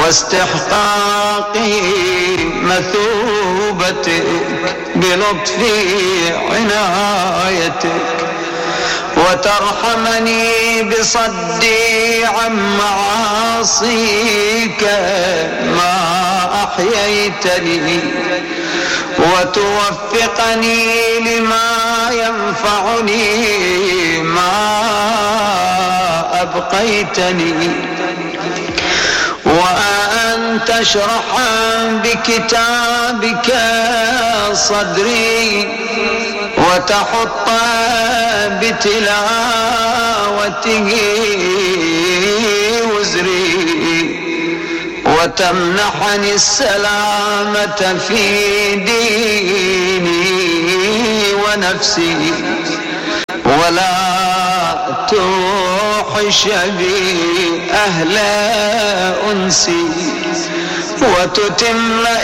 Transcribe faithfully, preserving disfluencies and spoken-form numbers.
واستحقاقي مثوبتك بلطف عنايتك، وترحمني بصدي عن معاصيك ما أحييتني، وتوفقني لما ينفعني ما أبقيتني، وأن تشرح بكتابك صدري، وتحط بتلاوته وزري، وتمنحني السلامة في ديني ونفسي، ولا توحش بي أهل أنسي، وتتم